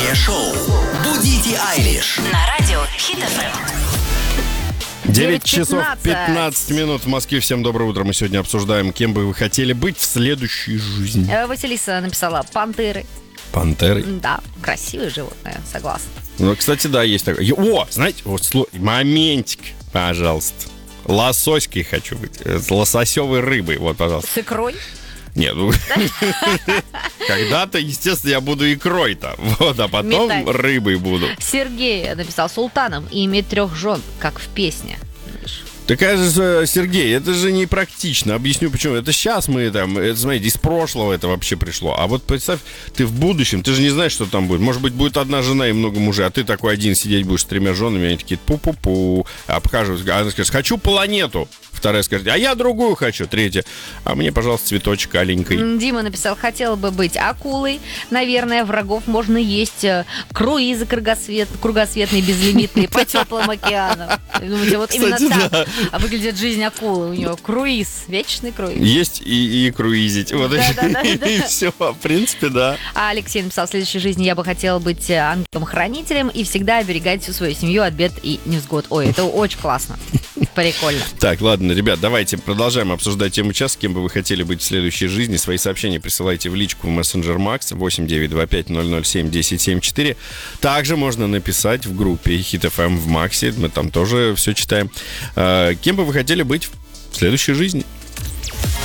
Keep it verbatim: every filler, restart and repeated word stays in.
Утреннее шоу «Будите Айлиш» на радио Хит эф эм. девять часов пятнадцать минут в Москве. Всем доброе утро. Мы сегодня обсуждаем, кем бы вы хотели быть в следующей жизни. Василиса написала пантеры. Пантеры? Да, красивые животные, согласна. Ну, кстати, да, есть такое. О, знаете, вот сло... моментик, пожалуйста. Лососькой хочу быть. С лососевой рыбой, вот, пожалуйста. С икрой? Нет, ну... Когда-то, естественно, я буду икрой-то. Вот, а потом Метать. рыбой буду. Сергей написал султаном и иметь трех жен, как в песне. Такая же, Сергей, это же не практично. Объясню почему. Это сейчас мы там, это, смотрите, из прошлого это вообще пришло. А вот представь, ты в будущем, ты же не знаешь, что там будет. Может быть, будет одна жена и много мужей, а ты такой один сидеть будешь с тремя женами, они такие пу-пу-пу, обхаживают. Она скажет, хочу планету. Вторая скажет, а я другую хочу. Третья, а мне, пожалуйста, цветочек аленький. Дима написал, хотела бы быть акулой. Наверное, врагов можно есть. Круизы кругосвет, кругосветные, безлимитные по теплым океанам. Думаете, вот именно Кстати, так да. выглядит жизнь акулы. У нее круиз, вечный круиз. Есть и, и круизить. Вот Да, и, да, да, и да. все, в принципе, да. А Алексей написал, в следующей жизни я бы хотела быть ангелом-хранителем и всегда оберегать всю свою семью от бед и невзгод. Ой, это очень классно. Прикольно. Так, ладно, ребят, давайте продолжаем обсуждать тему часа. С кем бы вы хотели быть в следующей жизни. Свои сообщения присылайте в личку в мессенджер Макс восемь девять два пять ноль ноль семь десять семь четыре. Также можно написать в группе Хит эф эм в Максе. Мы там тоже все читаем. А, кем бы вы хотели быть в следующей жизни?